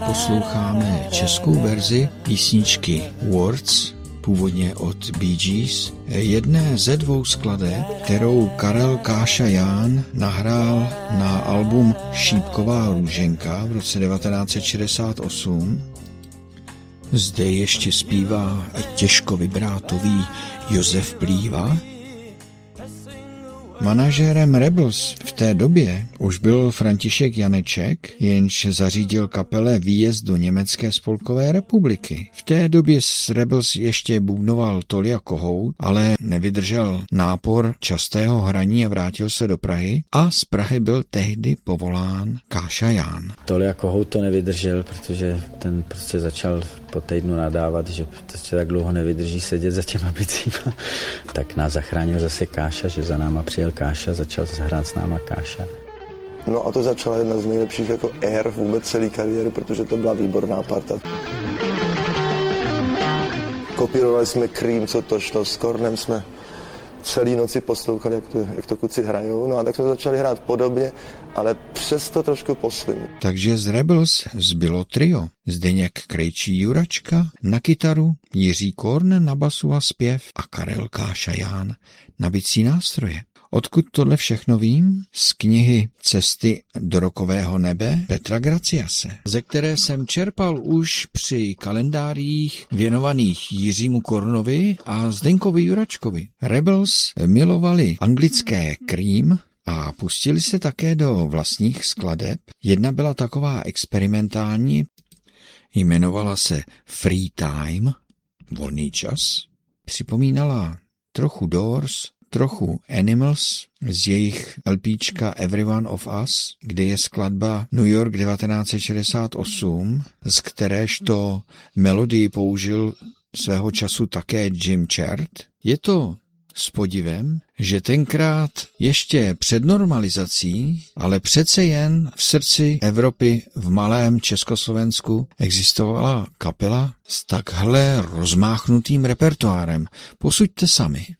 posloucháme českou verzi písničky Words, původně od Bee Gees, jedné ze dvou skladeb, kterou Karel Káša Ján nahrál na album Šípková růženka v roce 1968. Zde ještě zpívá těžko vibrátový Josef Plíva. Manažérem Rebels v té době už byl František Janeček, jenž zařídil kapele výjezd do Německé spolkové republiky. V té době s Rebels ještě bubnoval Tolia Kohout, ale nevydržel nápor častého hraní a vrátil se do Prahy a z Prahy byl tehdy povolán Káša Ján. Tolia Kohout to nevydržel, protože ten prostě začal po týdnu nadávat, že prostě tak dlouho nevydrží sedět za těma bicíma. Tak nás zachránil zase Káša, že za náma přijel Káša, začal hrát s náma Káša. No a to začala jedna z nejlepších jako ér vůbec celé kariéry, protože to byla výborná parta. Kopírovali jsme Cream, co to šlo, s Kornem jsme celý noci poslouchali, jak to kluci hrajou, no a tak jsme začali hrát podobně, ale přesto trošku poslím. Takže z Rebels zbylo trio. Zdeněk Krejčí Juračka na kytaru, Jiří Korn na basu a zpěv a Karel Káša Ján na bicí nástroje. Odkud tohle všechno vím? Z knihy Cesty do rokového nebe Petra Graciase, ze které jsem čerpal už při kalendářích věnovaných Jiřímu Kornovi a Zdeňkovi Juračkovi. Rebels milovali anglické Cream a pustili se také do vlastních skladeb. Jedna byla taková experimentální, jmenovala se Free Time, volný čas. Připomínala trochu Doors, trochu Animals z jejich LPčka Everyone of Us, kde je skladba New York 1968, z kteréžto melodii použil svého času také Jim Chart. Je to s podivem, že tenkrát ještě před normalizací, ale přece jen v srdci Evropy v malém Československu existovala kapela s takhle rozmáchnutým repertoárem. Posuďte sami.